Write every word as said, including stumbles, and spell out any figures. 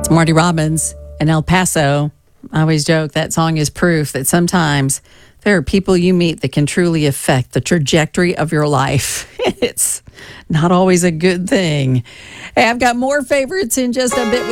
Marty Robbins in El Paso. I always joke that song is proof that sometimes there are people you meet that can truly affect the trajectory of your life. It's not always a good thing. Hey, I've got more favorites in just a bit.